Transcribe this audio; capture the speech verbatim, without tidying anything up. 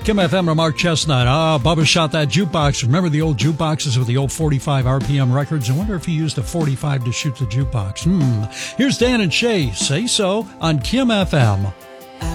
Kim F M to Mark Chestnut. Ah, Bubba shot that jukebox. Remember the old jukeboxes with the old forty-five R P M records? I wonder if he used a forty-five to shoot the jukebox. Hmm. Here's Dan and Shay. Say so on Kim F M.